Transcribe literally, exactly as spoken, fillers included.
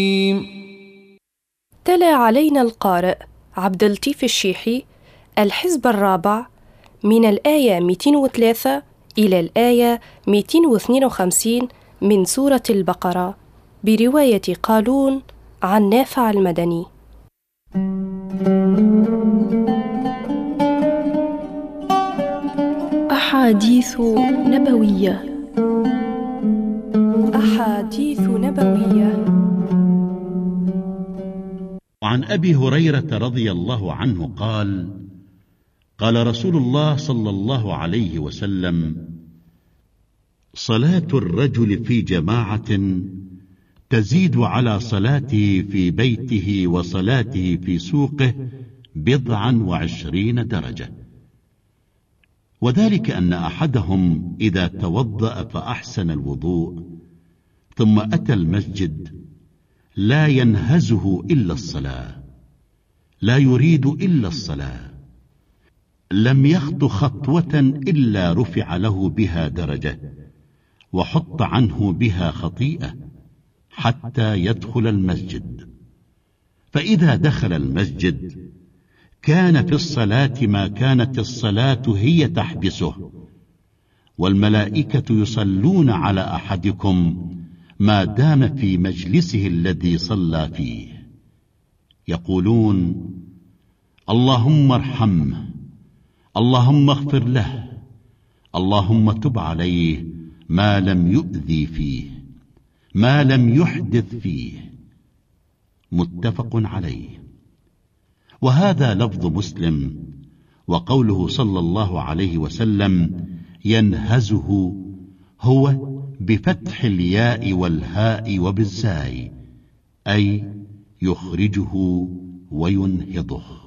تلا علينا القارئ عبد اللطيف الشيحي الحزب الرابع من الآية مئتين وثلاثة إلى الآية مئتين واثنين وخمسين من سورة البقرة برواية قالون عن نافع المدني. أحاديث نبوية. أحاديث نبوية. عن أبي هريرة رضي الله عنه قال: قال رسول الله صلى الله عليه وسلم: صلاة الرجل في جماعة تزيد على صلاته في بيته وصلاته في سوقه بضعا وعشرين درجة، وذلك أن أحدهم إذا توضأ فأحسن الوضوء ثم أتى المسجد لا ينهزه إلا الصلاة، لا يريد إلا الصلاة، لم يخط خطوة إلا رفع له بها درجة وحط عنه بها خطيئة حتى يدخل المسجد. فإذا دخل المسجد كان في الصلاة ما كانت الصلاة هي تحبسه، والملائكة يصلون على أحدكم ما دام في مجلسه الذي صلى فيه، يقولون: اللهم ارحمه، اللهم اغفر له، اللهم تب عليه ما لم يؤذي فيه، ما لم يحدث فيه. متفق عليه. وهذا لفظ مسلم. وقوله صلى الله عليه وسلم ينهزه هو بفتح الياء والهاء وبالزاي، أي يخرجه وينهضه.